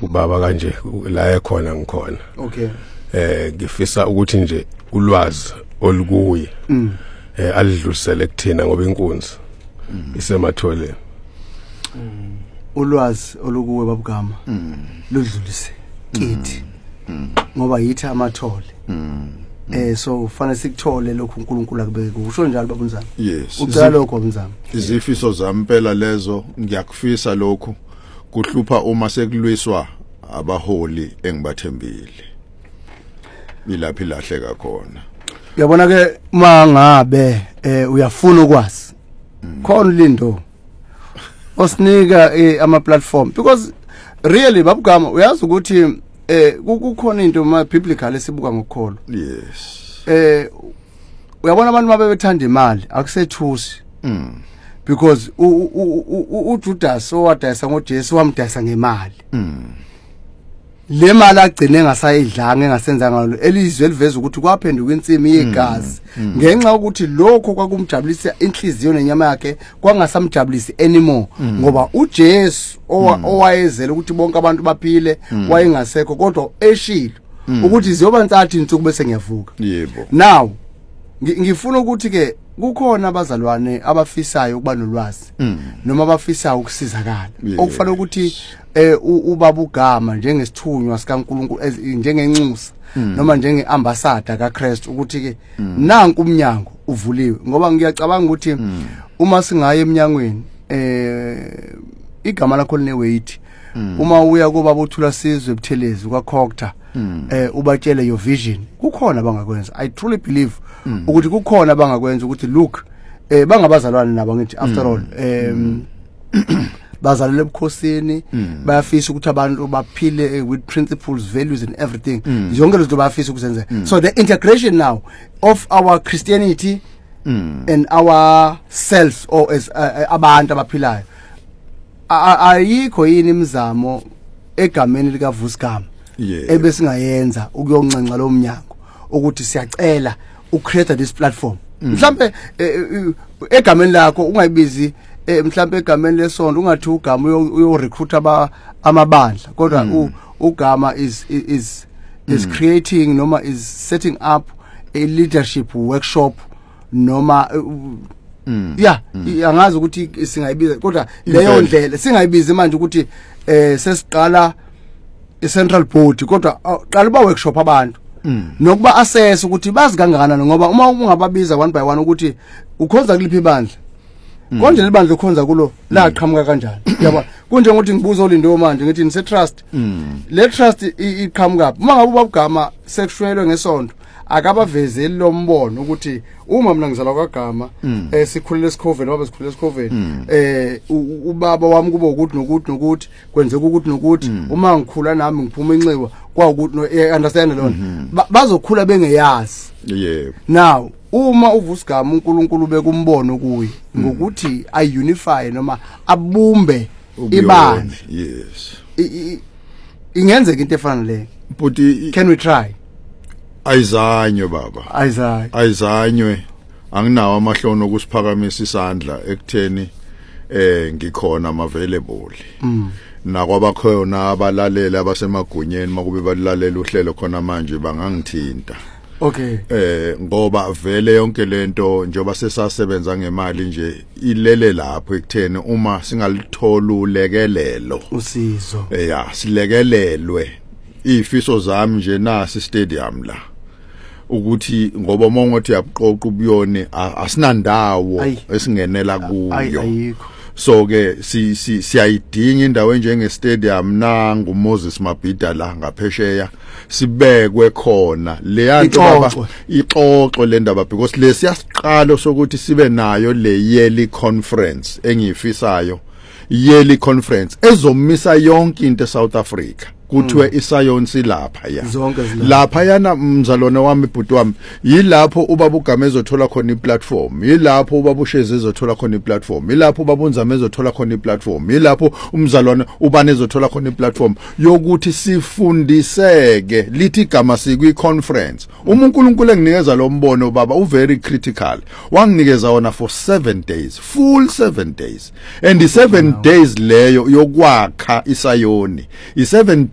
ubaba kanje la ekhona ngikhona. Okay. Ngifisa ukuthi nje ulwazi olukuye alidlulisele kuthina ngoba inkunzi isemathole. Ulwazi olukuwe babugama ludlulise kithi ngoba yithi amathole. So kufanele sikuthole lokho uNkulunkulu akubeke usho njalo babunzana. Yes. Ucela lokho babunzana. Izifiso zampela lezo ngiyakufisa lokho kuhlupha uma sekulwiswa abaholi engibathembile. Ilaphi lahleka khona. Uyabona ke mangabe uyafuna ukwazi. Khona lindo. Osinika ama platform because really babugama uyazi ukuthi kukhona into ma biblical esibuka ngokukholo. Yes. Uyabona abantu mabebethanda imali akusethusi. Because uJudas owadayisa ngoJesu wamdayisa ngemali. Le mali agcine engasayidlanga engasenza ngalo elizwe eliveza ukuthi kwaphenduka insimi yegazi ngenxa ukuthi lokho kwakumjabulisa inhliziyo nenyama yakhe kwangasamjabulisi anymore ngoba uJesu owayezela ukuthi bonke abantu baphile wayengasekho kodwa eshilo ukuthi ziyoba ntsathu insuku bese ngiyavuka. Yebo. Now ngifuna ukuthi ke kukhona abazalwane abafisayo ukuba nolwazi noma abafisayo ukusizakala okufanele ukuthi ubaba uGama njengesithunywa sikaNkulunkulu njengenxusa noma njengeambassador kaKristu ukuthi ke nanku umnyango uvuliwe ngoba ngiyacabanga ukuthi uma singaye eminyangweni igama lakho lineweight uma uya kuba bothula sizwe ebuthelezi kwaCocta ubatshele your vision kukhona bangakwenza. I truly believe ukuthi kukhona abangakwenza ukuthi look bangabazalwane nabo ngithi after all bazalele ebukhosini bayafisa ukuthi abantu baphile with principles, values and everything zonke lezo bayafisa ukuzenza. So the integration now of our Christianity and our self or as abantu abaphilayo ayikho yini imizamo egameni lika Vusigama ebesingayenza ukuyoncenca lo mnyango ukuthi siyacela ucreate this platform mhlambe egameni lakho ungayibizi mhlambe egameni lesonto ungathi uGama uyo recruit amabandla kodwa uGama is creating noma is setting up a leadership workshop noma angazi ukuthi singayibiza kodwa leyo ndlela singayibizi manje ukuthi sesiqala i-central board kodwa qala ba workshop abantu nokuba assess ukuthi bazi kangakanani ngoba uma ungababiza one by one ukuthi ukhonza kuliphi ibandla konje libandla ukhonza kulo la qhamuka kanjani yabo kunje ngokuthi ngibuza uLindo manje ngithi nise trust le trust iqhamuka uma ngabe ubabugama sekushwelwe ngesonto akabavezeli lo mbono ukuthi uma mina ngizalwa kwaGama sikhulile esiCoven baba sikhulile esiCoven ubaba wami kuba ukuthi nokuthi kwenzeka ukuthi nokuthi uma ngikhula nami ngiphuma enxiwa kwaukuthi understand lona bazokhula bengeyazi. Yebo. Now uma uVusigama uNkulunkulu bekumbono kuye ngokuthi ay unify noma abumbe ibandla. Yes. Ingenzeka into efana le. But can we try? Ayizanywe baba. Ayizanywe. Anginawo amahlono okusiphakamisa isandla ekutheni ngikhona available. Nakwabakhona abalaleli abasemagunyeni makube balalela uhlelo khona manje bangangithinta. Okay. Ngoba vele yonke lento njoba sesasebenza ngemali nje ilele lapho ekutheni uma singalithola ulekelelo usizo. Silekelelwe. Ifiso zami nje nasi stadium la. Ukuthi ngoba mongothi yabuqoqa ubuyone asinandawo esingenela kuyo. So ke siyayidinga indawo njenge stadium nangu Moses Mabhida la ngaphesheya sibekwe khona le yanto baba ixoxo le ndaba because lesiyasiqalo sokuthi sibe nayo le yearly conference engiyifisayo yearly conference ezomisa yonke into eSouth Africa kuthiwe isayonsi lapha yana mzalwane wami ibhuti wami yilapho ubaba uGama ezothola khona iplatform yilapho ubaba uShezi ezothola khona iplatform yilapho ubaba uNzame ezothola khona iplatform yilapho umzalwane ubani ezothola khona iplatform yokuthi sifundiseke lithi igama sikwi conference uNkulunkulu enginikeza lo mbono baba u very critical wanginikeza wona for 7 days full 7 days and the 7 days leyo yokwakha isayoni i7